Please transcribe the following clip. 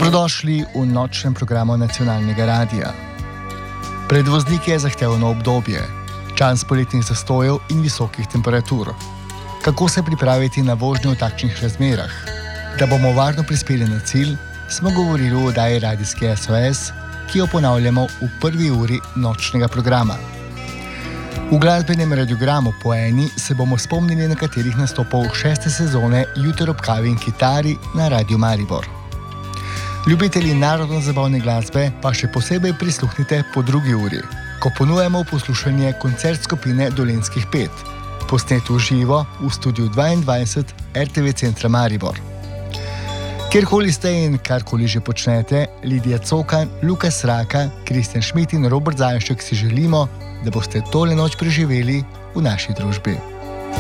Dobrodošli v nočnem programu nacionalnega radia. Pred vozniki je zahtevno obdobje, čas poletnih zastojev in visokih temperatur. Kako se pripraviti na vožnjo v takšnih razmerah? Da bomo varno prispeli na cilj, smo govorili o oddaji radijski SOS, ki jo ponavljamo v prvi uri nočnega programa. V glasbenem radiogramu po eni se bomo spomnili nekaterih nastopov 6. sezone Jutro ob kavi in kitari na Radiu Maribor. Ljubitelji narodno-zabavne glasbe pa še posebej prisluhnite po drugi uri, ko ponujemo poslušanje koncert skupine Dolenjskih 5, posnet v živo v studiu 22 RTV Centra Maribor. Kjerkoli ste in karkoli že počnete, Lidija Cokan, Lukas Raka, Kristjan Šmit in Robert Zajšek si želimo, da boste tole noč preživeli v naši družbi.